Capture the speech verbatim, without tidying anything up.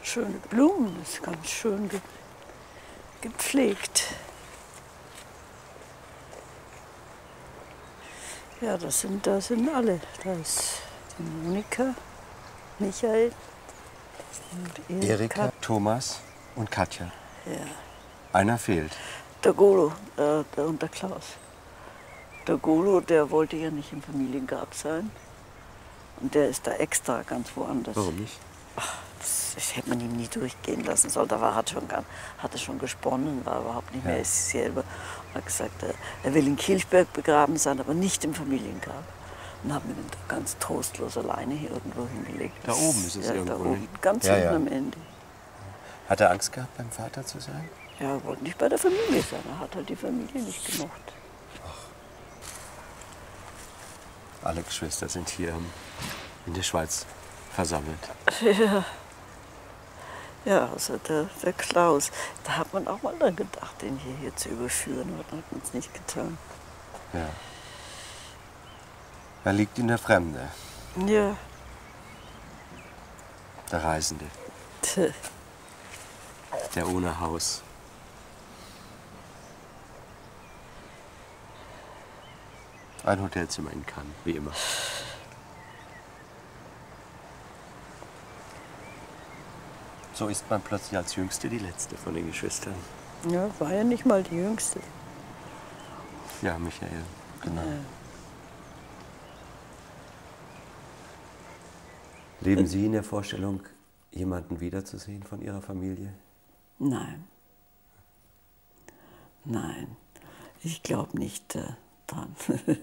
schöne Blumen, das ist ganz schön ge gepflegt. Ja, das sind, das sind alle. Da ist die Monika, Michael und Erika, Erika. Thomas und Katja. Ja. Einer fehlt. Der Golo äh, der und der Klaus. Der Golo, der wollte ja nicht im Familiengrab sein. Und der ist da extra ganz woanders. Warum nicht? Ach, das, das hätte man ihm nie durchgehen lassen sollen. Da war, hat schon, hatte schon gesponnen, war überhaupt nicht mehr Ja. ist selber. Er hat gesagt, er, er will in Kilchberg begraben sein, aber nicht im Familiengrab. Und haben ihn da ganz trostlos alleine hier irgendwo hingelegt. Da oben ist es ja, irgendwo, da oben, nicht? ganz Ja, hinten ja. am Ende. Hat er Angst gehabt, beim Vater zu sein? Ja, er wollte nicht bei der Familie sein. Er hat halt die Familie nicht gemocht. Alle Geschwister sind hier in der Schweiz versammelt. Ja, ja also der, der Klaus, da hat man auch mal dran gedacht, den hier, hier zu überführen, aber hat man es nicht getan. Ja. Er liegt in der Fremde, Ja, der Reisende, tch, der ohne Haus. Ein Hotelzimmer in Cannes, wie immer. So ist man plötzlich als Jüngste die Letzte von den Geschwistern. ja, war ja nicht mal die Jüngste. Ja, Michael, genau. Ja. Leben Sie in der Vorstellung, jemanden wiederzusehen von Ihrer Familie? Nein. Nein, ich glaube nicht äh, dran.